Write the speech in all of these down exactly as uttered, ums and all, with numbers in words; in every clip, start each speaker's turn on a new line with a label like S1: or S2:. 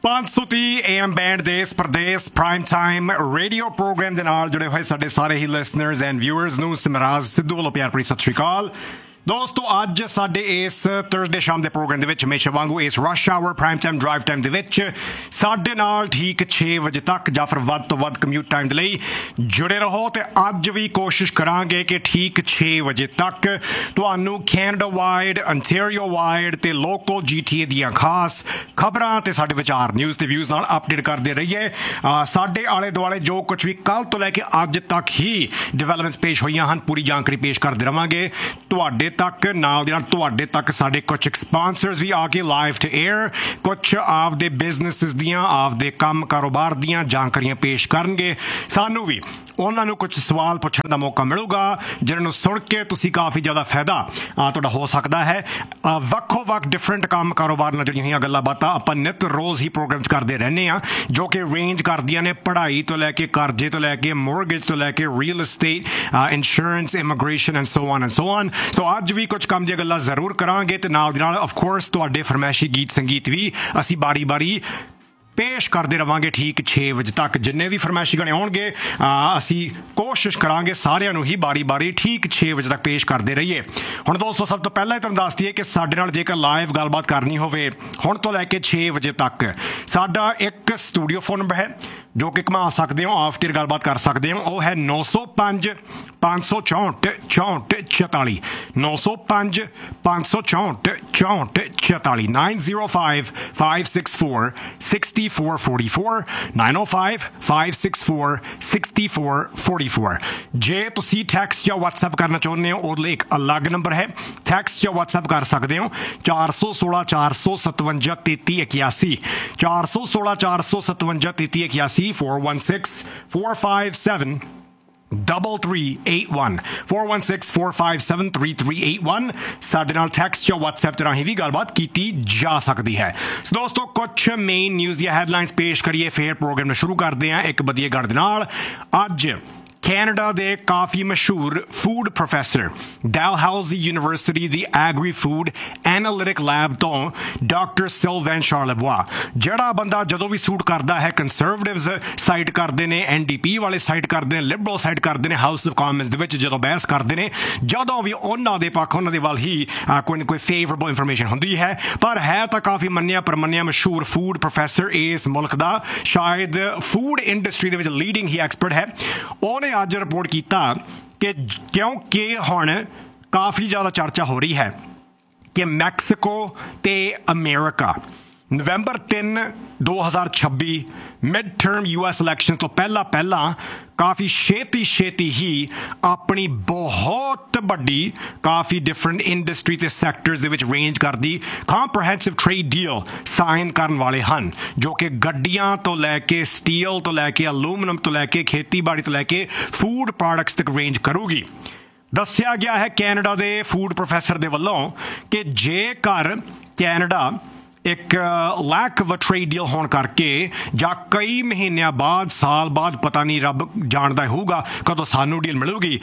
S1: पाँच सौ तीह ए एम बैंड देश प्रदेश प्राइम टाइम रेडियो प्रोग्राम ਦੇ ਨਾਲ जुड़े हुए साढ़े सारे ही लिसनर्स एंड व्यूअर्स ਨੂੰ ਸਿਮਰਾਜ ਸਿੱਧੂ ਵੱਲੋਂ ਪਿਆਰ ਭਰੀ ਸਤਿ ਸ਼੍ਰੀ ਅਕਾਲ। ਦੋਸਤੋ ਅੱਜ ਸਾਡੇ ਇਸ ਥਰਸਡੇ ਸ਼ਾਮ ਦੇ ਪ੍ਰੋਗਰਾਮ ਦੇ ਵਿੱਚ ਹਮੇਸ਼ਾ ਵਾਂਗੂ ਇਸ rush hour prime time drive time ਦੇ ਵਿੱਚ ਸਾਡੇ ਨਾਲ ਠੀਕ ਛੇ ਵਜੇ ਤੱਕ ਜਾਂ ਫਿਰ ਵੱਧ ਤੋਂ ਵੱਧ ਕਮਿਊਟ ਟਾਈਮ ਦੇ ਲਈ ਜੁੜੇ ਰਹੋ। ਤੇ ਅੱਜ ਵੀ ਕੋਸ਼ਿਸ਼ ਕਰਾਂਗੇ ਕਿ ਠੀਕ ਛੇ ਵਜੇ ਤੱਕ ਤੁਹਾਨੂੰ ਕੈਨੇਡਾ ਵਾਈਡ ਅੰਟੈਰੀਓ ਵਾਈਡ ਤੇ ਲੋਕਲ ਜੀ ਟੀ ਏ ਦੀਆਂ ਖਾਸ ਖਬਰਾਂ ਤੇ ਸਾਡੇ ਵਿਚਾਰ ਨਿਊਜ਼ ਤੇ ਵਿਊਜ਼ ਨਾਲ ਅਪਡੇਟ ਕਰਦੇ ਰਹੀਏ। ਸਾਡੇ ਆਲੇ ਦੁਆਲੇ ਜੋ ਕੁਝ ਵੀ ਕੱਲ੍ਹ ਤੋਂ ਲੈ ਕੇ ਅੱਜ ਤੱਕ ਹੀ ਡਿਵੈਲਪਮੈਂਟਸ ਪੇਸ਼ ਹੋਈਆਂ ਹਨ ਪੂਰੀ ਜਾਣਕਾਰੀ ਪੇਸ਼ ਕਰਦੇ ਰਹਾਂਗੇ ਤੁਹਾਡੇ ਤੱਕ। ਨਾਲ ਦੀ ਨਾਲ ਤੁਹਾਡੇ ਤੱਕ ਸਾਡੇ ਕੁਝ ਸਪਾਂਸਰਸ ਵੀ ਆ ਕੇ ਲਾਈਵ ਟੂ ਏਅਰ ਕੁਝ ਆਪਦੇ ਬਿਜ਼ਨਸਿਸ ਦੀਆਂ ਆਪਦੇ ਕੰਮ ਕਾਰੋਬਾਰ ਦੀਆਂ ਜਾਣਕਾਰੀਆਂ ਪੇਸ਼ ਕਰਨਗੇ। ਸਾਨੂੰ ਵੀ ਉਹਨਾਂ ਨੂੰ ਕੁਝ ਸਵਾਲ ਪੁੱਛਣ ਦਾ ਮੌਕਾ ਮਿਲੂਗਾ ਜਿਹਨਾਂ ਨੂੰ ਸੁਣ ਕੇ ਤੁਸੀਂ ਕਾਫੀ ਜ਼ਿਆਦਾ ਫਾਇਦਾ ਤੁਹਾਡਾ ਹੋ ਸਕਦਾ ਹੈ। ਵੱਖੋ ਵੱਖ ਡਿਫਰੈਂਟ ਕੰਮ ਕਾਰੋਬਾਰ ਨਾਲ ਜੁੜੀਆਂ ਹੋਈਆਂ ਗੱਲਾਂ ਬਾਤਾਂ ਆਪਾਂ ਨਿੱਤ ਰੋਜ਼ ਹੀ ਪ੍ਰੋਗਰਾਮਸ ਕਰਦੇ ਰਹਿੰਦੇ ਹਾਂ ਜੋ ਕਿ ਰੇਂਜ ਕਰਦੀਆਂ ਨੇ ਪੜ੍ਹਾਈ ਤੋਂ ਲੈ ਕੇ ਕਰਜ਼ੇ ਤੋਂ ਲੈ ਕੇ ਮੋਰਗੇਜ ਤੋਂ ਲੈ ਕੇ real estate, insurance, immigration and so on and so on. ਸੋ ਅੱਜ ਵੀ ਕੁਝ ਕੰਮ ਦੀਆਂ ਗੱਲਾਂ ਜ਼ਰੂਰ ਕਰਾਂਗੇ ਤੇ ਨਾਲ ਦੀ ਨਾਲ ਅਫਕੋਰਸ ਤੁਹਾਡੇ ਫਰਮਾਇਸ਼ੀ ਗੀਤ ਸੰਗੀਤ ਵੀ ਅਸੀਂ ਬਾਰੀ ਬਾਰੀ ਪੇਸ਼ ਕਰਦੇ ਰਹਾਂਗੇ ਠੀਕ ਛੇ ਵਜੇ ਤੱਕ। ਜਿੰਨੇ ਵੀ ਫਰਮਾਇਸ਼ੀ ਗਾਣੇ ਆਉਣਗੇ ਅਸੀਂ ਕੋਸ਼ਿਸ਼ ਕਰਾਂਗੇ ਸਾਰਿਆਂ ਨੂੰ ਹੀ ਬਾਰੀ ਬਾਰੀ ਠੀਕ ਛੇ ਵਜੇ ਤੱਕ ਪੇਸ਼ ਕਰਦੇ ਰਹੀਏ। ਹੁਣ ਦੋਸਤੋ ਸਭ ਤੋਂ ਪਹਿਲਾਂ ਹੀ ਤੁਹਾਨੂੰ ਦੱਸ ਦਈਏ ਕਿ ਸਾਡੇ ਨਾਲ ਜੇਕਰ ਲਾਈਵ ਗੱਲਬਾਤ ਕਰਨੀ ਹੋਵੇ ਹੁਣ ਤੋਂ ਲੈ ਕੇ ਛੇ ਵਜੇ ਤੱਕ ਸਾਡਾ ਇੱਕ ਸਟੂਡੀਓ ਫੋਨ ਨੰਬਰ ਹੈ ਜੋ ਕਿ ਘੁਮਾ ਸਕਦੇ ਹੋ ਆਫ ਟੀਅਰ ਗੱਲਬਾਤ ਕਰ ਸਕਦੇ ਹੋ। ਉਹ ਹੈ ਨੌ ਸੌ ਪੰਜ ਪੰਜ ਸੌ ਚੌਂਹਠ ਚੌਂਹਠ ਛਿਆਲੀ ਨੌ ਸੌ ਪੰਜ ਪੰਜ ਸੌ ਚੌਂਹਠ ਚੌਂਹਠ ਛਿਆਲੀ nine zero five five six four sixty four forty-four nine oh five five six four sixty-four forty-four। ਜੇ ਤੁਸੀਂ ਟੈਕਸਟ ਜਾਂ WhatsApp ਕਰਨਾ ਚਾਹੁੰਦੇ ਹੋ ਉਹਦੇ ਲਈ ਇੱਕ ਅਲੱਗ ਨੰਬਰ ਹੈ। ਟੈਕਸਟ ਜਾਂ WhatsApp ਕਰ ਸਕਦੇ ਹੋ ਚਾਰ ਸੌ ਸੋਲਾਂ ਚਾਰ ਸੌ ਸਤਵੰਜਾ ਤੇਤੀ ਇਕਿਆਸੀ ਚਾਰ ਸੌ ਸੋਲਾਂ ਚਾਰ ਸੌ ਸਤਵੰਜਾ ਤੇਤੀ ਇਕਿਆਸੀ four one six four five seven double three eight one four one six four five seven three three eight one। ਸਾਡੇ ਨਾਲ ਟੈਕਸਟ ਜਾਂ WhatsApp ਤੇ ਰਾਹੀਂ ਵੀ ਗੱਲਬਾਤ ਕੀਤੀ ਜਾ ਸਕਦੀ ਹੈ। ਸੋ ਦੋਸਤੋ ਕੁਝ ਮੇਨ ਨਿਊਜ਼ ਦੀਆਂ ਹੈਡਲਾਈਨਸ ਪੇਸ਼ ਕਰੀਏ ਫਿਰ ਪ੍ਰੋਗਰਾਮ ਨੂੰ ਸ਼ੁਰੂ ਕਰਦੇ ਹਾਂ ਇੱਕ ਵਧੀਆ ਗੱਲ ਦੇ ਨਾਲ। ਅੱਜ ਕੈਨੇਡਾ ਦੇ ਕਾਫੀ ਮਸ਼ਹੂਰ ਫੂਡ ਪ੍ਰੋਫੈਸਰ ਡੈਲਹਾਊਜ਼ੀ ਯੂਨੀਵਰਸਿਟੀ ਦੀ ਐਗਰੀ ਫੂਡ ਐਨਾਲਿਟਿਕ ਲੈਬ ਤੋਂ ਡਾਕਟਰ ਸਿਲਵੈਨ ਸ਼ਾਰਲੇਬੋਆ ਜਿਹੜਾ ਬੰਦਾ ਜਦੋਂ ਵੀ ਸੂਟ ਕਰਦਾ ਹੈ ਕੰਜ਼ਰਵੇਟਿਵਸ ਸਾਈਡ ਕਰਦੇ ਨੇ, ਐਨ ਡੀ ਪੀ ਵਾਲੇ ਸਾਈਡ ਕਰਦੇ ਨੇ, ਲਿਬਰਲ ਸਾਈਡ ਕਰਦੇ ਨੇ, ਹਾਊਸ ਆਫ ਕਾਮਨਸ ਦੇ ਵਿੱਚ ਜਦੋਂ ਬਹਿਸ ਕਰਦੇ ਨੇ ਜਦੋਂ ਵੀ ਉਹਨਾਂ ਦੇ ਪੱਖ ਉਹਨਾਂ ਦੇ ਵੱਲ ਹੀ ਕੋਈ ਨਾ ਕੋਈ ਫੇਵਰੇਬਲ ਇਨਫੋਰਮੇਸ਼ਨ ਹੁੰਦੀ ਹੈ। ਪਰ ਹੈ ਤਾਂ ਕਾਫੀ ਮੰਨਿਆ ਪਰਮੰਨਿਆ ਮਸ਼ਹੂਰ ਫੂਡ ਪ੍ਰੋਫੈਸਰ ਇਸ ਮੁਲਕ ਦਾ ਸ਼ਾਇਦ ਫੂਡ ਇੰਡਸਟਰੀ ਦੇ ਵਿੱਚ ਲੀਡਿੰਗ ਹੀ ਐਕਸਪਰਟ ਹੈ। ਉਹਨੇ ਅੱਜ ਰਿਪੋਰਟ ਕੀਤਾ ਕਿ ਕਿਉਂਕਿ ਹੁਣ ਕਾਫੀ ਜ਼ਿਆਦਾ ਚਰਚਾ ਹੋ ਰਹੀ ਹੈ ਕਿ ਮੈਕਸੀਕੋ ਤੇ ਅਮਰੀਕਾ ਨਵੰਬਰ ਤਿੰਨ ਦੋ ਹਜ਼ਾਰ ਛੱਬੀ mid term U S election ਤੋਂ ਪਹਿਲਾਂ ਪਹਿਲਾਂ ਕਾਫੀ ਛੇਤੀ ਛੇਤੀ ਹੀ ਆਪਣੀ ਬਹੁਤ ਵੱਡੀ ਕਾਫੀ ਡਿਫਰੈਂਟ ਇੰਡਸਟਰੀ ਤੇ ਸੈਕਟਰਸ ਦੇ ਵਿੱਚ ਰੇਂਜ ਕਰਦੀ ਕੰਪ੍ਰੀਹੈਂਸਿਵ ਟ੍ਰੇਡ ਡੀਲ ਸਾਈਨ ਕਰਨ ਵਾਲੇ ਹਨ ਜੋ ਕਿ ਗੱਡੀਆਂ ਤੋਂ ਲੈ ਕੇ ਸਟੀਲ ਤੋਂ ਲੈ ਕੇ ਅਲੂਮੀਨੀਅਮ ਤੋਂ ਲੈ ਕੇ ਖੇਤੀਬਾੜੀ ਤੋਂ ਲੈ ਕੇ ਫੂਡ ਪ੍ਰੋਡਕਟਸ ਤੱਕ ਰੇਂਜ ਕਰੂਗੀ। ਦੱਸਿਆ ਗਿਆ ਹੈ ਕੈਨੇਡਾ ਦੇ ਫੂਡ ਪ੍ਰੋਫੈਸਰ ਦੇ ਵੱਲੋਂ ਕਿ ਜੇਕਰ ਕੈਨੇਡਾ ਇੱਕ lack of a trade deal ਹੋਣ ਕਰਕੇ ਜਾਂ ਕਈ ਮਹੀਨਿਆਂ ਬਾਅਦ ਸਾਲ ਬਾਅਦ ਪਤਾ ਨਹੀਂ ਰੱਬ ਜਾਣਦਾ ਹੋਊਗਾ ਕਦੋਂ ਸਾਨੂੰ ਡੀਲ ਮਿਲੂਗੀ,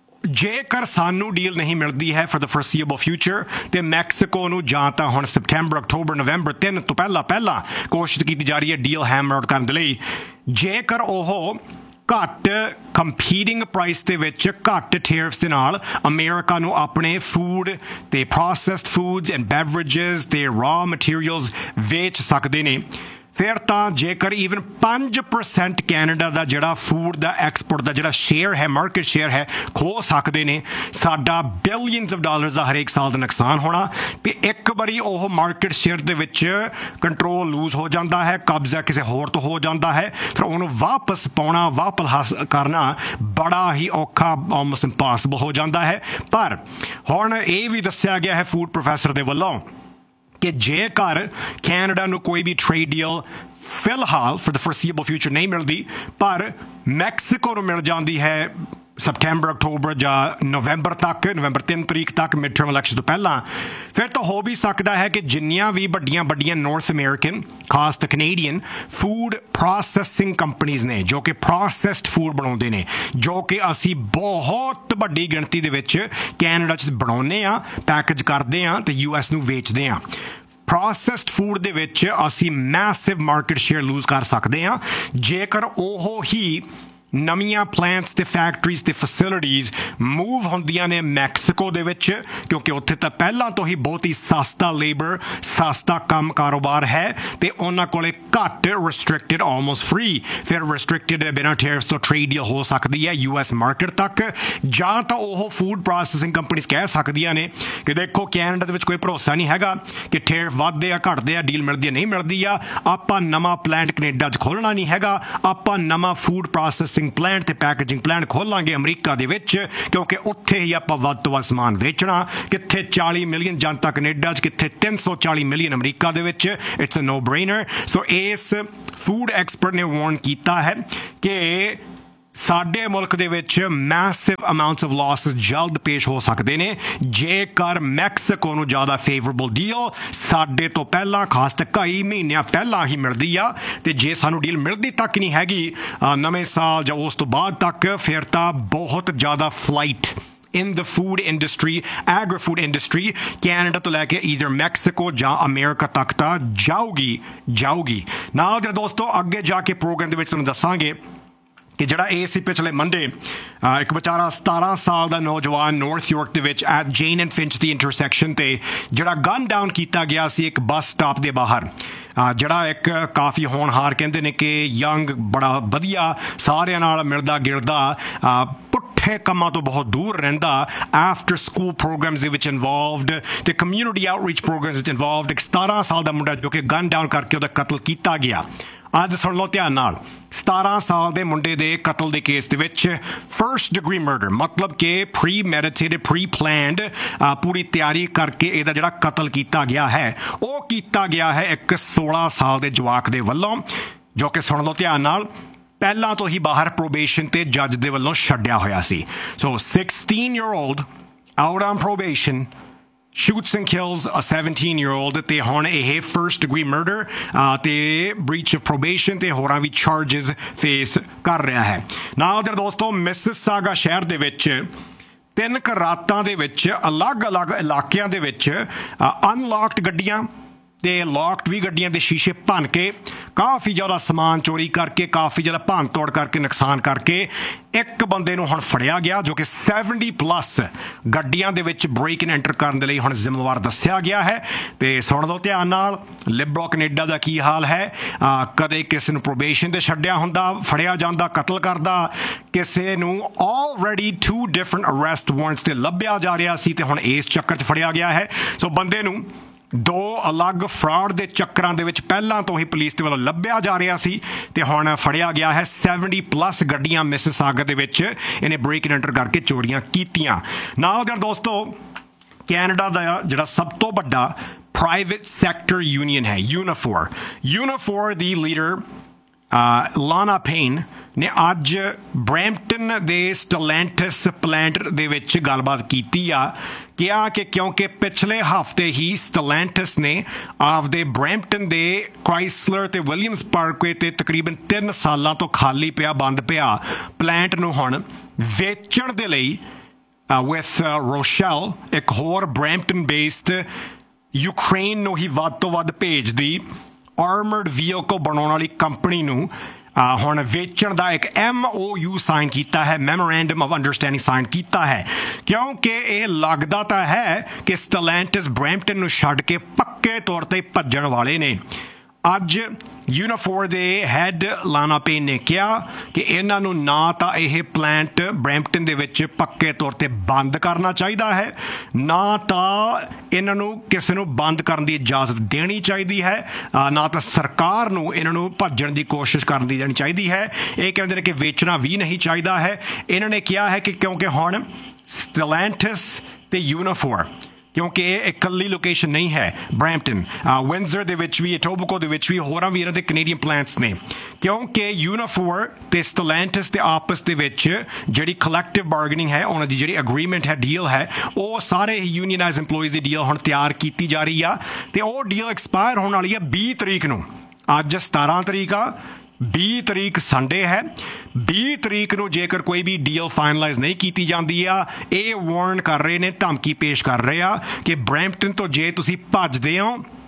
S1: ਜੇਕਰ ਸਾਨੂੰ ਡੀਲ ਨਹੀਂ ਮਿਲਦੀ ਹੈ ਫॉर द foreseeable ਫਿਊਚਰ ਤੇ ਮੈਕਸੀਕੋ ਨੂੰ ਜਾਂ ਤਾਂ ਹੁਣ ਸਪਟੈਂਬਰ ਅਕਤੂਬਰ ਨਵੰਬਰ ਤਿੰਨ ਤੋਂ ਪਹਿਲਾਂ ਪਹਿਲਾਂ ਕੋਸ਼ਿਸ਼ ਕੀਤੀ ਜਾ ਰਹੀ ਹੈ ਡੀਲ ਹੈਮਰ ਆਊਟ ਕਰਨ ਦੇ ਲਈ। ਜੇਕਰ ਉਹ ਘੱਟ ਕੰਪੀਟਿੰਗ ਪ੍ਰਾਈਸ ਦੇ ਵਿੱਚ ਘੱਟ ਟੈਰਿਫਸ ਦੇ ਨਾਲ ਅਮਰੀਕਾ ਨੂੰ ਆਪਣੇ ਫੂਡ ਤੇ ਪ੍ਰੋਸੈਸਡ ਫੂਡਸ ਐਂਡ ਬੈਵਰੇਜਸ ਤੇ ਰਾ ਮਟੀਰੀਅਲਸ ਵੇਚ ਸਕਦੇ ਨੇ ਫਿਰ ਤਾਂ ਜੇਕਰ ਈਵਨ ਪੰਜ ਪਰਸੈਂਟ ਕੈਨੇਡਾ ਦਾ ਜਿਹੜਾ ਫੂਡ ਦਾ ਐਕਸਪੋਰਟ ਦਾ ਜਿਹੜਾ ਸ਼ੇਅਰ ਹੈ ਮਾਰਕੀਟ ਸ਼ੇਅਰ ਹੈ ਖੋ ਸਕਦੇ ਨੇ। ਸਾਡਾ ਬਿਲੀਅਨਸ ਆਫ ਡਾਲਰਸ ਦਾ ਹਰੇਕ ਸਾਲ ਦਾ ਨੁਕਸਾਨ ਹੋਣਾ ਤੇ ਇੱਕ ਵਾਰੀ ਉਹ ਮਾਰਕੀਟ ਸ਼ੇਅਰ ਦੇ ਵਿੱਚ ਕੰਟਰੋਲ ਲੂਜ਼ ਹੋ ਜਾਂਦਾ ਹੈ, ਕਬਜ਼ਾ ਕਿਸੇ ਹੋਰ ਤੋਂ ਹੋ ਜਾਂਦਾ ਹੈ, ਫਿਰ ਉਹਨੂੰ ਵਾਪਸ ਪਾਉਣਾ ਵਾਪਸ ਹਾਸਲ ਕਰਨਾ ਬੜਾ ਹੀ ਔਖਾ ਆਲਮੋਸਟ ਇੰਪੋਸੀਬਲ ਹੋ ਜਾਂਦਾ ਹੈ। ਪਰ ਹੁਣ ਇਹ ਵੀ ਦੱਸਿਆ ਗਿਆ ਹੈ ਫੂਡ ਪ੍ਰੋਫੈਸਰ ਦੇ ਵੱਲੋਂ ਕਿ ਜੇਕਰ ਕੈਨੇਡਾ ਨੂੰ ਕੋਈ ਵੀ ਟ੍ਰੇਡ ਡੀਲ ਫਿਲਹਾਲ ਫॉर द foreseeable ਫਿਊਚਰ ਨਹੀਂ ਮਿਲਦੀ ਪਰ ਮੈਕਸੀਕੋ ਨੂੰ ਮਿਲ ਜਾਂਦੀ ਹੈ ਸਪਟੈਂਬਰ ਅਕਤੂਬਰ ਜਾਂ ਨਵੰਬਰ ਤੱਕ ਨਵੰਬਰ ਤਿੰਨ ਤਰੀਕ ਤੱਕ ਮਿਡ ਟਰਮ ਇਲੈਕਸ਼ਨ ਤੋਂ ਪਹਿਲਾਂ ਫਿਰ ਤਾਂ ਹੋ ਵੀ ਸਕਦਾ ਹੈ ਕਿ ਜਿੰਨੀਆਂ ਵੀ ਵੱਡੀਆਂ ਵੱਡੀਆਂ ਨਾਰਥ ਅਮਰੀਕਨ ਖਾਸ ਤਾਂ ਕੈਨੇਡੀਅਨ ਫੂਡ ਪ੍ਰੋਸੈਸਿੰਗ ਕੰਪਨੀਜ਼ ਨੇ ਜੋ ਕਿ ਪ੍ਰੋਸੈਸਡ ਫੂਡ ਬਣਾਉਂਦੇ ਨੇ ਜੋ ਕਿ ਅਸੀਂ ਬਹੁਤ ਵੱਡੀ ਗਿਣਤੀ ਦੇ ਵਿੱਚ ਕੈਨੇਡਾ 'ਚ ਬਣਾਉਂਦੇ ਹਾਂ ਪੈਕੇਜ ਕਰਦੇ ਹਾਂ ਤੇ ਯੂ ਐਸ ਨੂੰ ਵੇਚਦੇ ਹਾਂ ਪ੍ਰੋਸੈਸਡ ਫੂਡ ਦੇ ਵਿੱਚ ਅਸੀਂ ਮੈਸਿਵ ਮਾਰਕੀਟ ਸ਼ੇਅਰ ਲੂਜ਼ ਕਰ ਸਕਦੇ ਹਾਂ ਜੇਕਰ ਉਹ ਹੀ ਨਵੀਆਂ ਪਲਾਂਟਸ ਤੇ ਫੈਕਟਰੀਜ਼ ਤੇ ਫੈਸਿਲਿਟੀਜ਼ ਮੂਵ ਹੁੰਦੀਆਂ ਨੇ ਮੈਕਸੀਕੋ ਦੇ ਵਿੱਚ ਕਿਉਂਕਿ ਉੱਥੇ ਤਾਂ ਪਹਿਲਾਂ ਤੋਂ ਹੀ ਬਹੁਤ ਹੀ ਸਸਤਾ ਲੇਬਰ ਸਸਤਾ ਕੰਮ ਕਾਰੋਬਾਰ ਹੈ ਤੇ ਉਹਨਾਂ ਕੋਲੇ ਘੱਟ ਰਿਸਟ੍ਰਿਕਟਡ ਆਲਮੋਸਟ ਫ੍ਰੀ ਫਿਰ ਰਿਸਟ੍ਰਿਕਟਡ ਬਿਨਾਂ ਟੈਰਿਫਸ ਤੋਂ ਟ੍ਰੇਡ ਡੀਲ ਹੋ ਸਕਦੀ ਹੈ ਯੂ ਐਸ ਮਾਰਕੀਟ ਤੱਕ ਜਾਂ ਤਾਂ ਉਹ ਫੂਡ ਪ੍ਰੋਸੈਸਿੰਗ ਕੰਪਨੀਆਂ ਕਹਿ ਸਕਦੀਆਂ ਨੇ ਕਿ ਦੇਖੋ ਕੈਨੇਡਾ ਦੇ ਵਿੱਚ ਕੋਈ ਭਰੋਸਾ ਨਹੀਂ ਹੈਗਾ ਕਿ ਟੈਰਿਫ ਵੱਧਦੇ ਆ ਘਟਦੇ ਆ ਡੀਲ ਮਿਲਦੀ ਆ ਨਹੀਂ ਮਿਲਦੀ ਆ ਆਪਾਂ ਨਵਾਂ ਪਲਾਂਟ ਕੈਨੇਡਾ 'ਚ ਖੋਲ੍ਹਣਾ ਨਹੀਂ ਹੈਗਾ ਆਪਾਂ ਨਵਾਂ ਫੂਡ ਪ੍ਰੋਸੈਸਿੰਗ ਪਲਾਂਟ ਤੇ ਪੈਕੇਜਿੰਗ ਪਲਾਂਟ ਖੋਲਾਂਗੇ ਅਮਰੀਕਾ ਦੇ ਵਿੱਚ ਕਿਉਂਕਿ ਉੱਥੇ ਹੀ ਆਪਾਂ ਵੱਧ ਤੋਂ ਵੱਧ ਸਮਾਨ ਵੇਚਣਾ ਕਿੱਥੇ ਚਾਲੀ ਮਿਲੀਅਨ ਜਨਤਾ ਕੈਨੇਡਾ 'ਚ ਕਿੱਥੇ ਤਿੰਨ ਸੌ ਚਾਲੀ ਮਿਲੀਅਨ ਅਮਰੀਕਾ ਦੇ ਵਿੱਚ ਇਟਸ ਅ ਨੋ ਬ੍ਰੇਨਰ ਸੋ ਇਸ ਫੂਡ ਐਕਸਪਰਟ ਨੇ ਵਾਰਨ ਕੀਤਾ ਹੈ ਕਿ ਸਾਡੇ ਮੁਲਕ ਦੇ ਵਿੱਚ ਮੈਸਿਵ ਅਮਾਊਂਟਸ ਆਫ ਲਾਸਿਸ ਜਲਦ ਪੇਸ਼ ਹੋ ਸਕਦੇ ਨੇ ਜੇਕਰ ਮੈਕਸੀਕੋ ਨੂੰ ਜ਼ਿਆਦਾ ਫੇਵਰੇਬਲ ਡੀਲ ਸਾਡੇ ਤੋਂ ਪਹਿਲਾਂ ਖਾਸ ਤੇ ਕਈ ਮਹੀਨਿਆਂ ਪਹਿਲਾਂ ਹੀ ਮਿਲਦੀ ਆ ਤੇ ਜੇ ਸਾਨੂੰ ਡੀਲ ਮਿਲਦੀ ਤੱਕ ਨਹੀਂ ਹੈਗੀ ਨਵੇਂ ਸਾਲ ਜਾਂ ਉਸ ਤੋਂ ਬਾਅਦ ਤੱਕ ਫਿਰ ਤਾਂ ਬਹੁਤ ਜ਼ਿਆਦਾ flight in the food industry, agri-food industry, Canada ਤੋਂ ਲੈ ਕੇ ਈਦਰ ਮੈਕਸੀਕੋ ਜਾਂ ਅਮਰੀਕਾ ਤੱਕ ਤਾਂ ਜਾਊਗੀ ਜਾਊਗੀ ਨਾਲ ਦੇ ਦੋਸਤੋ ਅੱਗੇ ਜਾ ਕੇ ਪ੍ਰੋਗਰਾਮ ਦੇ ਵਿੱਚ ਤੁਹਾਨੂੰ ਦੱਸਾਂਗੇ ਕਿ ਜਿਹੜਾ ਇਹ ਸੀ ਪਿਛਲੇ ਮੰਡੇ ਇੱਕ ਵਿਚਾਰਾ ਸਤਾਰਾਂ ਸਾਲ ਦਾ ਨੌਜਵਾਨ ਨਾਰਥ ਯਾਰਕ ਦੇ ਵਿੱਚ at Jane and finch the intersection ਤੇ ਜਿਹੜਾ ਗਨ ਡਾਊਨ ਕੀਤਾ ਗਿਆ ਸੀ ਇੱਕ ਬੱਸ ਸਟਾਪ ਦੇ ਬਾਹਰ ਜਿਹੜਾ ਇੱਕ ਕਾਫੀ ਹੋਣਹਾਰ ਕਹਿੰਦੇ ਨੇ ਕਿ ਯੰਗ ਬੜਾ ਵਧੀਆ ਸਾਰਿਆਂ ਨਾਲ ਮਿਲਦਾ ਗਿਲਦਾ ਪੁੱਠੇ ਕੰਮਾਂ ਤੋਂ ਬਹੁਤ ਦੂਰ ਰਹਿੰਦਾ ਆਫਟਰ ਸਕੂਲ ਪ੍ਰੋਗਰਾਮਸ ਦੇ ਵਿੱਚ ਇਨਵੋਲਵਡ ਤੇ ਕਮਿਊਨਿਟੀ ਆਊਟਰੀਚ ਪ੍ਰੋਗਰਾਮਸ ਵਿੱਚ ਇਨਵੋਲਵਡ ਇੱਕ ਸਤਾਰਾਂ ਸਾਲ ਦਾ ਮੁੰਡਾ ਜੋ ਕਿ ਗਨ ਡਾਊਨ ਕਰਕੇ ਉਹਦਾ ਕਤਲ ਕੀਤਾ ਗਿਆ ਅੱਜ ਸੁਣ ਲਓ ਧਿਆਨ ਨਾਲ ਸਤਾਰਾਂ ਸਾਲ ਦੇ ਮੁੰਡੇ ਦੇ ਕਤਲ ਦੇ ਕੇਸ ਦੇ ਵਿੱਚ ਫਰਸਟ ਡਿਗਰੀ ਮਰਡਰ ਮਤਲਬ ਕਿ ਪ੍ਰੀ ਮੈਡੀਟੇਟਡ ਪ੍ਰੀ ਪਲਾਨਡ ਪੂਰੀ ਤਿਆਰੀ ਕਰਕੇ ਇਹਦਾ ਜਿਹੜਾ ਕਤਲ ਕੀਤਾ ਗਿਆ ਹੈ ਉਹ ਕੀਤਾ ਗਿਆ ਹੈ ਇੱਕ ਸੋਲਾਂ ਸਾਲ ਦੇ ਜਵਾਕ ਦੇ ਵੱਲੋਂ ਜੋ ਕਿ ਸੁਣ ਲਓ ਧਿਆਨ ਨਾਲ ਪਹਿਲਾਂ ਤੋਂ ਹੀ ਬਾਹਰ ਪ੍ਰੋਬੇਸ਼ਨ ਤੇ ਜੱਜ ਦੇ ਵੱਲੋਂ ਛੱਡਿਆ ਹੋਇਆ ਸੀ ਸੋ sixteen year old out on probation shoots and kills a seventeen year old ਤੇ ਹੁਣ ਇਹ first degree murder ਤੇ breach of probation ਤੇ ਹੋਰਾਂ ਵੀ charges face ਕਰ ਰਿਹਾ ਹੈ ਨਾਲ ਦੇ ਦੋਸਤੋ ਮਿਸਿਸਾਗਾ ਸ਼ਹਿਰ ਦੇ ਵਿੱਚ ਤਿੰਨ ਕੁ ਰਾਤਾਂ ਦੇ ਵਿੱਚ ਅਲੱਗ-ਅਲੱਗ ਇਲਾਕਿਆਂ ਦੇ ਵਿੱਚ ਅਨਲੌਕਡ ਗੱਡੀਆਂ ਤੇ ਲੌਕਡ ਵੀ ਗੱਡੀਆਂ ਦੇ ਸ਼ੀਸ਼ੇ ਭੰਨ ਕੇ ਕਾਫੀ ਜ਼ਿਆਦਾ ਸਮਾਨ ਚੋਰੀ ਕਰਕੇ ਕਾਫੀ ਜ਼ਿਆਦਾ ਭੰਨ ਤੋੜ ਕਰਕੇ ਨੁਕਸਾਨ ਕਰਕੇ ਇੱਕ ਬੰਦੇ ਨੂੰ ਹੁਣ ਫੜਿਆ ਗਿਆ ਜੋ ਕਿ seventy ਪਲੱਸ ਗੱਡੀਆਂ ਦੇ ਵਿੱਚ ਬ੍ਰੇਕ ਇਨ ਐਂਟਰ ਕਰਨ ਦੇ ਲਈ ਹੁਣ ਜ਼ਿੰਮੇਵਾਰ ਦੱਸਿਆ ਗਿਆ ਹੈ ਤੇ ਸੁਣ ਲਓ ਧਿਆਨ ਨਾਲ ਲਿਬਰੋ ਕੈਨੇਡਾ ਦਾ ਕੀ ਹਾਲ ਹੈ ਕਦੇ ਕਿਸੇ ਨੂੰ ਪ੍ਰੋਬੇਸ਼ਨ ਤੇ ਛੱਡਿਆ ਹੁੰਦਾ ਫੜਿਆ ਜਾਂਦਾ ਕਤਲ ਕਰਦਾ ਕਿਸੇ ਨੂੰ already to different arrest warrants ਤੇ ਲੱਭਿਆ ਜਾ ਰਿਹਾ ਸੀ ਤੇ ਹੁਣ ਇਸ ਚੱਕਰ 'ਚ ਫੜਿਆ ਗਿਆ ਹੈ ਸੋ ਬੰਦੇ ਨੂੰ ਦੋ ਅਲੱਗ ਫਰਾਡ ਦੇ ਚੱਕਰਾਂ ਦੇ ਵਿੱਚ ਪਹਿਲਾਂ ਤੋਂ ਹੀ ਪੁਲਿਸ ਦੇ ਵੱਲੋਂ ਲੱਭਿਆ ਜਾ ਰਿਹਾ ਸੀ ਤੇ ਹੁਣ ਫੜਿਆ ਗਿਆ ਹੈ seventy ਪਲੱਸ ਗੱਡੀਆਂ ਮਿਸਿਸਾਗਾ ਦੇ ਵਿੱਚ ਇਹਨੇ ਬ੍ਰੇਕ ਇਨ ਐਂਟਰ ਕਰਕੇ ਚੋਰੀਆਂ ਕੀਤੀਆਂ ਨਾਲ ਦੇ ਦੋਸਤੋ ਕੈਨੇਡਾ ਦਾ ਜਿਹੜਾ ਸਭ ਤੋਂ ਵੱਡਾ ਪ੍ਰਾਈਵੇਟ ਸੈਕਟਰ ਯੂਨੀਅਨ ਹੈ ਯੂਨੀਫੋਰ ਯੂਨੀਫੋਰ ਦੀ ਲੀਡਰ ਲਾਨਾ ਪੇਨ ਨੇ ਅੱਜ ਬਰੈਂਪਟਨ ਦੇ ਸਟਲੈਂਟਸ ਪਲਾਂਟ ਦੇ ਵਿੱਚ ਗੱਲਬਾਤ ਕੀਤੀ ਆ ਕਿਹਾ ਕਿ ਕਿਉਂਕਿ ਪਿਛਲੇ ਹਫ਼ਤੇ ਹੀ ਸਟਲੈਂਟਸ ਨੇ ਆਪਦੇ ਬਰੈਂਪਟਨ ਦੇ ਕ੍ਰਾਈਸਲਰ ਤੇ ਵਿਲੀਅਮਸ ਪਾਰਕਵੇ ਤੇ ਤਕਰੀਬਨ ਤਿੰਨ ਸਾਲਾਂ ਤੋਂ ਖਾਲੀ ਪਿਆ ਬੰਦ ਪਿਆ ਪਲਾਂਟ ਨੂੰ ਹੁਣ ਵੇਚਣ ਦੇ ਲਈ ਵਿਥ ਰੋਸ਼ੈਲ ਇੱਕ ਹੋਰ ਬਰੈਂਪਟਨ ਬੇਸਡ ਯੂਕਰੇਨ ਨੂੰ ਹੀ ਵੱਧ ਤੋਂ ਵੱਧ ਭੇਜਦੀ ਆਰਮਰਡ ਵਹੀਕਲ ਬਣਾਉਣ ਵਾਲੀ ਕੰਪਨੀ ਨੂੰ ਹੁਣ ਵੇਚਣ ਦਾ ਇੱਕ ਐਮ ਓ ਯੂ ਸਾਈਨ ਕੀਤਾ ਹੈ ਮੈਮੋਰੈਂਡਮ ਆਫ ਅੰਡਰਸਟੈਂਡਿੰਗ ਸਾਈਨ ਕੀਤਾ ਹੈ ਕਿਉਂਕਿ ਇਹ ਲੱਗਦਾ ਤਾਂ ਹੈ ਕਿ ਸਟਲੈਂਟਸ ਬਰੈਂਪਟਨ ਨੂੰ ਛੱਡ ਕੇ ਪੱਕੇ ਤੌਰ ਤੇ ਭੱਜਣ ਵਾਲੇ ਨੇ ਅੱਜ ਯੂਨੀਫੋਰ ਦੇ ਹੈਡ ਲਾਨਾ ਪੇਨ ਨੇ ਕਿਹਾ ਕਿ ਇਹਨਾਂ ਨੂੰ ਨਾ ਤਾਂ ਇਹ ਪਲਾਂਟ ਬਰੈਂਪਟਨ ਦੇ ਵਿੱਚ ਪੱਕੇ ਤੌਰ ਤੇ ਬੰਦ ਕਰਨਾ ਚਾਹੀਦਾ ਹੈ ਨਾ ਤਾਂ ਇਹਨਾਂ ਨੂੰ ਕਿਸੇ ਨੂੰ ਬੰਦ ਕਰਨ ਦੀ ਇਜਾਜ਼ਤ ਦੇਣੀ ਚਾਹੀਦੀ ਹੈ ਨਾ ਤਾਂ ਸਰਕਾਰ ਨੂੰ ਇਹਨਾਂ ਨੂੰ ਭੱਜਣ ਦੀ ਕੋਸ਼ਿਸ਼ ਕਰਨ ਦੀ ਦੇਣੀ ਚਾਹੀਦੀ ਹੈ ਇਹ ਕਹਿੰਦੇ ਨੇ ਕਿ ਵੇਚਣਾ ਵੀ ਨਹੀਂ ਚਾਹੀਦਾ ਹੈ ਇਹਨਾਂ ਨੇ ਕਿਹਾ ਹੈ ਕਿ ਕਿਉਂਕਿ ਹੁਣ ਸਟਲੈਂਟਸ ਤੇ ਯੂਨੀਫੋਰ ਕਿਉਂਕਿ ਇਹ ਇਕੱਲੀ ਲੋਕੇਸ਼ਨ ਨਹੀਂ ਹੈ ਬਰੈਂਪਟਨ ਵਿੰਜ਼ਰ ਦੇ ਵਿੱਚ ਵੀ ਟੋਬਕੋ ਦੇ ਵਿੱਚ ਵੀ ਹੋਰਾਂ ਵੀ ਇਹਨਾਂ ਦੇ ਕੈਨੇਡੀਅਨ ਪਲਾਂਟਸ ਨੇ ਕਿਉਂਕਿ ਯੂਨੀਫੋਰ ਤੇ ਸਟਲੈਂਟਸ ਦੇ ਆਪਸ ਦੇ ਵਿੱਚ ਜਿਹੜੀ ਕਲੈਕਟਿਵ ਬਾਰਗੇਨਿੰਗ ਹੈ ਉਹਨਾਂ ਦੀ ਜਿਹੜੀ ਅਗਰੀਮੈਂਟ ਹੈ ਡੀਲ ਹੈ ਉਹ ਸਾਰੇ ਹੀ ਯੂਨੀਅਨਾਈਜ਼ ਇੰਪਲੋਈਜ਼ ਦੀ ਡੀਲ ਹੁਣ ਤਿਆਰ ਕੀਤੀ ਜਾ ਰਹੀ ਆ ਤੇ ਉਹ ਡੀਲ ਐਕਸਪਾਇਰ ਹੋਣ ਵਾਲੀ ਆ ਵੀਹ ਤਰੀਕ ਨੂੰ ਅੱਜ ਸਤਾਰਾਂ ਤਰੀਕ ਆ ਵੀਹ ਤਰੀਕ ਸੰਡੇ ਹੈ ਵੀਹ ਤਰੀਕ ਨੂੰ ਜੇਕਰ ਕੋਈ ਵੀ ਡੀਲ ਫਾਈਨਲਾਈਜ਼ ਨਹੀਂ ਕੀਤੀ ਜਾਂਦੀ ਆ ਇਹ ਵਾਰਨ ਕਰ ਰਹੇ ਨੇ ਧਮਕੀ ਪੇਸ਼ ਕਰ ਰਹੇ ਆ ਕਿ ਬਰੈਂਪਟਨ ਤੋਂ ਜੇ ਤੁਸੀਂ ਭੱਜਦੇ ਹੋ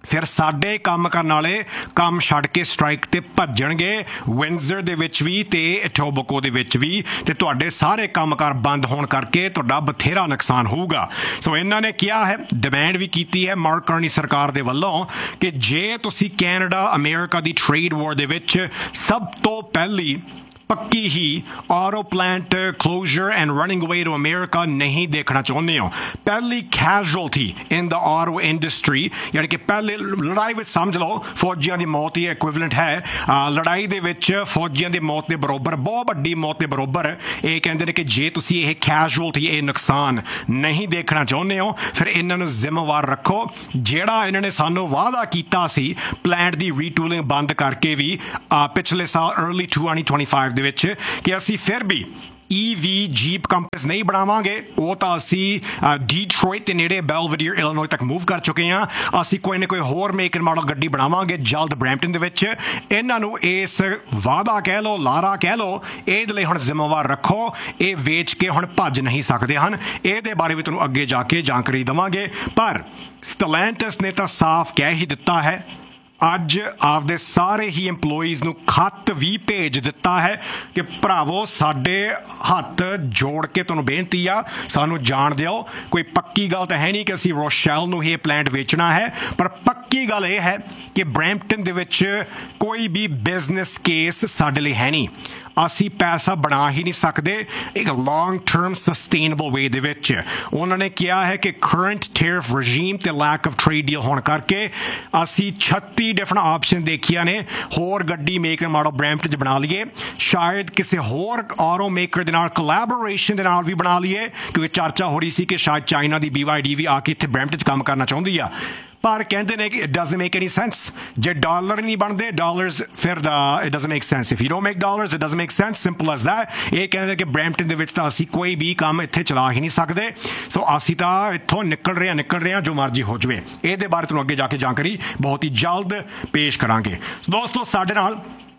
S1: ਫਿਰ ਸਾਡੇ ਕੰਮ ਕਰਨ ਵਾਲੇ ਕੰਮ ਛੱਡ ਕੇ ਸਟ੍ਰਾਈਕ ਤੇ ਭੱਜਣਗੇ, ਵਿੰਜ਼ਰ ਦੇ ਵਿੱਚ ਵੀ ਤੇ ਇਟੋਬੀਕੋ ਦੇ ਵਿੱਚ ਵੀ, ਤੇ ਤੁਹਾਡੇ ਸਾਰੇ ਕੰਮਕਾਰ ਬੰਦ ਹੋਣ ਕਰਕੇ ਤੁਹਾਡਾ ਬਥੇਰਾ ਨੁਕਸਾਨ ਹੋਊਗਾ। ਸੋ ਇਹਨਾਂ ਨੇ ਕਿਹਾ ਹੈ, ਡਿਮਾਂਡ ਵੀ ਕੀਤੀ ਹੈ ਮਾਰਕ ਕਰਨੀ ਸਰਕਾਰ ਦੇ ਵੱਲੋਂ ਕਿ ਜੇ ਤੁਸੀਂ ਕੈਨੇਡਾ ਅਮਰੀਕਾ ਦੀ ਟ੍ਰੇਡ ਵਾਰ ਦੇ ਵਿੱਚ ਸਭ ਤੋਂ ਪਹਿਲੀ ਪੱਕੀ ਹੀ auto plant closure and running ਅਵੇ ਟੂ ਅਮਰੀਕਾ ਨਹੀਂ ਦੇਖਣਾ ਚਾਹੁੰਦੇ ਹੋ, ਪਹਿਲੀ ਕੈਜੁਅਲਟੀ ਇਨ ਦ ਆਟੋ ਇੰਡਸਟਰੀ, ਯਾਨੀ ਕਿ ਪਹਿਲੇ ਲੜਾਈ ਵਿੱਚ ਸਮਝ ਲਓ ਫੌਜੀਆਂ ਦੀ ਮੌਤ ਹੀ ਇਕੁਇਵਲੈਂਟ ਹੈ, ਲੜਾਈ ਦੇ ਵਿੱਚ ਫੌਜੀਆਂ ਦੀ ਮੌਤ ਦੇ ਬਰਾਬਰ, ਬਹੁਤ ਵੱਡੀ ਮੌਤ ਦੇ ਬਰਾਬਰ। ਇਹ ਕਹਿੰਦੇ ਨੇ ਕਿ ਜੇ ਤੁਸੀਂ ਇਹ ਕੈਜੁਅਲਟੀ, ਇਹ ਨੁਕਸਾਨ ਨਹੀਂ ਦੇਖਣਾ ਚਾਹੁੰਦੇ ਹੋ, ਫਿਰ ਇਹਨਾਂ ਨੂੰ ਜ਼ਿੰਮੇਵਾਰ ਰੱਖੋ। ਜਿਹੜਾ ਇਹਨਾਂ ਨੇ ਸਾਨੂੰ ਵਾਅਦਾ ਕੀਤਾ ਸੀ ਪਲਾਂਟ ਦੀ ਰੀਟੂਲਿੰਗ ਬੰਦ ਕਰਕੇ ਵੀ ਪਿਛਲੇ ਸਾਲ ਅਰਲੀ ਟਵੈਂਟੀ ਟਵੈਂਟੀ ਫਾਈਵ ਦੇ ਵਿੱਚ, ਕਿ ਅਸੀਂ ਫਿਰ ਵੀ ਈ ਵੀ ਜੀਪ ਕੰਪਨੀਜ਼ ਨਹੀਂ ਬਣਾਵਾਂਗੇ। ਉਹ ਤਾਂ ਅਸੀਂ ਡੀਟਰੋਇਟ ਦੇ ਨੇੜੇ ਬੈਲਵੀਡੀਅਰ ਇਲੀਨੋਇਸ ਤੱਕ ਮੂਵ ਕਰ ਚੁੱਕੇ ਹਾਂ। ਅਸੀਂ ਕੋਈ ਨਾ ਕੋਈ ਹੋਰ ਮੇਕ ਐਂਡ ਮਾਡਲ ਗੱਡੀ ਬਣਾਵਾਂਗੇ ਜਲਦ ਬਰੈਂਪਟਨ ਦੇ ਵਿੱਚ। ਇਹਨਾਂ ਨੂੰ ਇਸ ਵਾਅਦਾ ਕਹਿ ਲਓ, ਲਾਰਾ ਕਹਿ ਲਓ, ਇਹਦੇ ਲਈ ਹੁਣ ਜ਼ਿੰਮੇਵਾਰ ਰੱਖੋ। ਇਹ ਵੇਚ ਕੇ ਹੁਣ ਭੱਜ ਨਹੀਂ ਸਕਦੇ ਹਨ। ਇਹਦੇ ਬਾਰੇ ਵੀ ਤੁਹਾਨੂੰ ਅੱਗੇ ਜਾ ਕੇ ਜਾਣਕਾਰੀ ਦੇਵਾਂਗੇ। ਪਰ ਸਟੈਲੈਂਟਸ ਨੇ ਤਾਂ ਸਾਫ਼ ਕਹਿ ਹੀ ਦਿੱਤਾ ਹੈ, ਅੱਜ ਆਪਦੇ ਸਾਰੇ ਹੀ EMPLOYEES ਨੂੰ ਖੱਤ ਵੀ ਭੇਜ ਦਿੱਤਾ ਹੈ ਕਿ ਭਰਾਵੋ ਸਾਡੇ ਹੱਥ ਜੋੜ ਕੇ ਤੁਹਾਨੂੰ ਬੇਨਤੀ ਆ, ਸਾਨੂੰ ਜਾਣ ਦਿਓ। ਕੋਈ ਪੱਕੀ ਗੱਲ ਤਾਂ ਹੈ ਨਹੀਂ ਕਿ ਅਸੀਂ ਰੋਸ਼ੈਲ ਨੂੰ ਹੀ ਇਹ ਪਲਾਂਟ ਵੇਚਣਾ ਹੈ, ਪਰ ਪੱਕੀ ਗੱਲ ਇਹ ਹੈ ਕਿ ਬਰੈਂਪਟਨ ਦੇ ਵਿੱਚ ਕੋਈ ਵੀ ਬਿਜ਼ਨਸ ਕੇਸ ਸਾਡੇ ਲਈ ਹੈ ਨਹੀਂ। ਅਸੀਂ ਪੈਸਾ ਬਣਾ ਹੀ ਨਹੀਂ ਸਕਦੇ ਇੱਕ ਲੌਂਗ ਟਰਮ ਸਸਟੇਨੇਬਲ ਵੇ ਦੇ ਵਿੱਚ। ਉਹਨਾਂ ਨੇ ਕਿਹਾ ਹੈ ਕਿ ਕਰੰਟ ਟੈਰਿਫ ਰਜੀਮ ਤੇ ਲੈਕ ਆਫ ਟ੍ਰੇਡ ਡੀਲ ਹੋਣ ਕਰਕੇ ਅਸੀਂ ਛੱਤੀ ਡਿਫਰੈਂਟ ਆਪਸ਼ਨ ਦੇਖੀਆਂ ਨੇ, ਹੋਰ ਗੱਡੀ ਮੇਕ ਐਂਡ ਮਾਡਲ ਬਰੈਂਪਟਨ 'ਚ ਬਣਾ ਲਈਏ, ਸ਼ਾਇਦ ਕਿਸੇ ਹੋਰ ਆਟੋ ਮੇਕਰ ਦੇ ਨਾਲ ਕੋਲੈਬੋਰੇਸ਼ਨ ਦੇ ਨਾਲ ਵੀ ਬਣਾ ਲਈਏ, ਕਿਉਂਕਿ ਚਰਚਾ ਹੋ ਰਹੀ ਸੀ ਕਿ ਸ਼ਾਇਦ ਚਾਈਨਾ ਦੀ ਬੀ ਵਾਈ ਡੀ ਵੀ ਆ ਕੇ ਇੱਥੇ ਬਰੈਂਪਟਨ 'ਚ ਕੰਮ ਕਰਨਾ ਚਾਹੁੰਦੀ ਆ। ਪਰ ਕਹਿੰਦੇ ਨੇ ਕਿ it doesn't make any sense. ਜੇ ਡਾਲਰ ਨਹੀਂ ਬਣਦੇ ਡਾਲਰਸ, ਫਿਰ it doesn't make sense. If you don't make dollars it doesn't make sense, simple as that. ਇਹ ਕਹਿੰਦੇ ਕਿ ਬਰੈਂਪਟਨ ਦੇ ਵਿੱਚ ਤਾਂ ਅਸੀਂ ਕੋਈ ਵੀ ਕੰਮ ਇੱਥੇ ਚਲਾ ਹੀ ਨਹੀਂ ਸਕਦੇ। ਸੋ ਅਸੀਂ ਤਾਂ ਇੱਥੋਂ ਨਿਕਲ ਰਹੇ ਹਾਂ ਨਿਕਲ ਰਹੇ ਹਾਂ ਜੋ ਮਰਜ਼ੀ ਹੋ ਜਾਵੇ। ਇਹਦੇ ਬਾਰੇ ਤੁਹਾਨੂੰ ਅੱਗੇ ਜਾ ਕੇ ਜਾਣਕਾਰੀ ਬਹੁਤ ਹੀ ਜਲਦ ਪੇਸ਼ ਕਰਾਂਗੇ। ਦੋਸਤੋ ਸਾਡੇ ਨਾਲ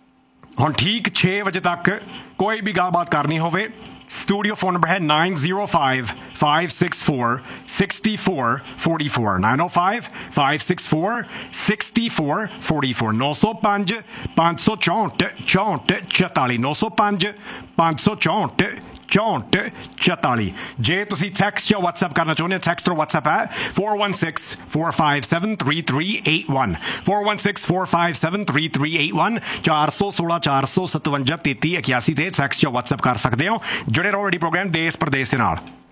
S1: ਹੁਣ ਠੀਕ ਛੇ ਵਜੇ ਤੱਕ ਕੋਈ ਵੀ ਗੱਲਬਾਤ ਕਰਨੀ ਹੋਵੇ, ਸਟੂਡੀਓ ਫੋਨ ਨੰਬਰ ਹੈ nine zero five five six four six four four four nine zero five five six four six four four four ਨੌ ਸੌ ਪੰਜ ਪੰਜ ਸੌ ਚੌਂਹਠ ਚੌਂਹਠ ਚੁਤਾਲੀ ਨੌ ਸੌ ਪੰਜ ਪੰਜ ਸੌ ਚੌਂਹਠ ਚੌਂਹਠ ਚੁਤਾਲੀ। ਜੇ ਤੁਸੀਂ ਟੈਕਸਟ ਜਾਂ WhatsApp ਕਰਨਾ ਚਾਹੁੰਦੇ ਹੋ, ਟੈਕਸਟ ਔਰ WhatsApp ਹੈ four one six four five seven three three eight one four one six four five seven three three eight one ਚਾਰ ਸੌ ਸੋਲਾਂ ਚਾਰ ਸੌ ਸਤਵੰਜਾ ਤੇਤੀ ਇਕਿਆਸੀ ਤੇ ਟੈਕਸਟ ਜਾਂ WhatsApp ਕਰ ਸਕਦੇ ਹੋ। ਜੁੜੇ ਰਹੋ ਰੇਡੀਓ ਪ੍ਰੋਗਰਾਮ ਦੇਸ਼ ਪ੍ਰਦੇਸ਼ ਦੇ ਨਾਲ।